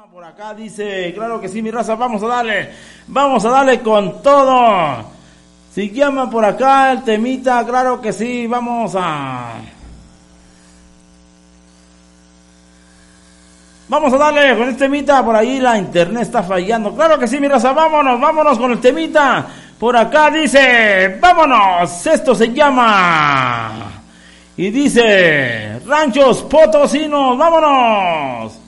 Por acá dice, claro que sí, mi raza, vamos a darle con todo. Si llama por acá el temita, claro que sí, vamos a darle con el temita. Por ahí la internet está fallando, claro que sí, mi raza, vámonos con el temita. Por acá dice, vámonos, esto se llama, y dice, Ranchos Potosinos, vámonos.